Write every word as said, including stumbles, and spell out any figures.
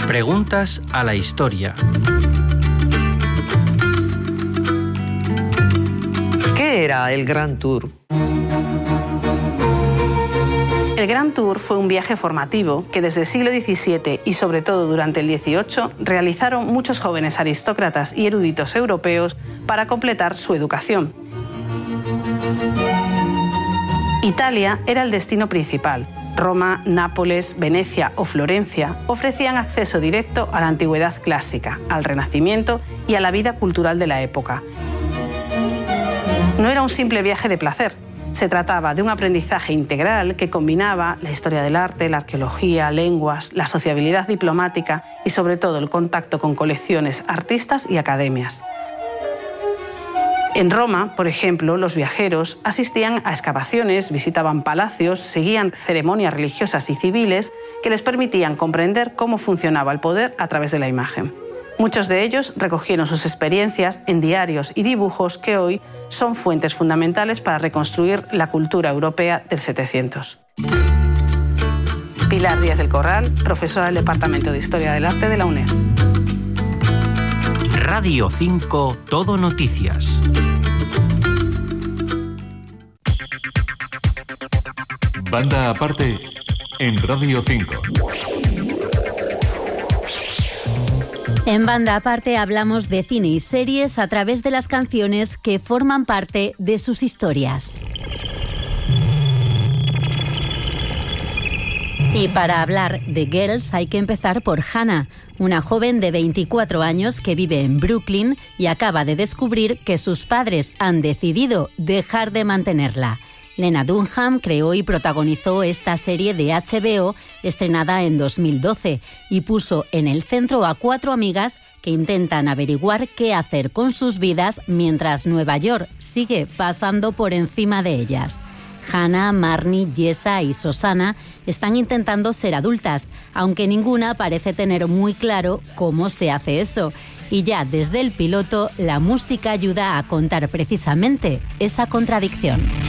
Preguntas a la historia. ¿Qué era el Grand Tour? El Grand Tour fue un viaje formativo que desde el siglo diecisiete y sobre todo durante el dieciocho realizaron muchos jóvenes aristócratas y eruditos europeos para completar su educación. Italia era el destino principal. Roma, Nápoles, Venecia o Florencia ofrecían acceso directo a la antigüedad clásica, al Renacimiento y a la vida cultural de la época. No era un simple viaje de placer. Se trataba de un aprendizaje integral que combinaba la historia del arte, la arqueología, lenguas, la sociabilidad diplomática y sobre todo el contacto con colecciones, artistas y academias. En Roma, por ejemplo, los viajeros asistían a excavaciones, visitaban palacios, seguían ceremonias religiosas y civiles que les permitían comprender cómo funcionaba el poder a través de la imagen. Muchos de ellos recogieron sus experiencias en diarios y dibujos que hoy son fuentes fundamentales para reconstruir la cultura europea del setecientos. Pilar Díaz del Corral, profesora del Departamento de Historia del Arte de la UNED. Radio cinco, Todo Noticias. Banda aparte en Radio cinco. En Banda Aparte hablamos de cine y series a través de las canciones que forman parte de sus historias. Y para hablar de Girls hay que empezar por Hannah, una joven de veinticuatro años que vive en Brooklyn y acaba de descubrir que sus padres han decidido dejar de mantenerla. Lena Dunham creó y protagonizó esta serie de H B O estrenada en dos mil doce y puso en el centro a cuatro amigas que intentan averiguar qué hacer con sus vidas mientras Nueva York sigue pasando por encima de ellas. Hannah, Marnie, Jessa y Susannah están intentando ser adultas, aunque ninguna parece tener muy claro cómo se hace eso. Y ya desde el piloto, la música ayuda a contar precisamente esa contradicción.